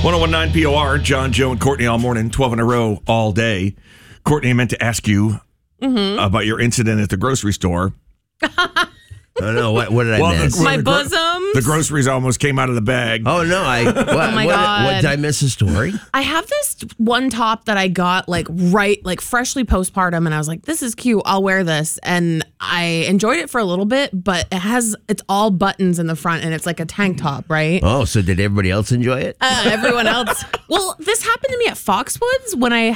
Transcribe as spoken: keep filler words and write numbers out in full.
one oh one point nine P O R, John, Joe, and Courtney all morning, twelve in a row all day. Courtney, I meant to ask you mm-hmm. about your incident at the grocery store. Oh, no. What, what did I well, miss? The, My the, bosom. The groceries almost came out of the bag. Oh, no. I. What, oh, my what, God. What, did I miss a story? I have this one top that I got like right, like freshly postpartum. And I was like, this is cute. I'll wear this. And I enjoyed it for a little bit, but it has, it's all buttons in the front and it's like a tank top, right? Oh, so did everybody else enjoy it? Uh, everyone else. Well, this happened to me at Foxwoods when I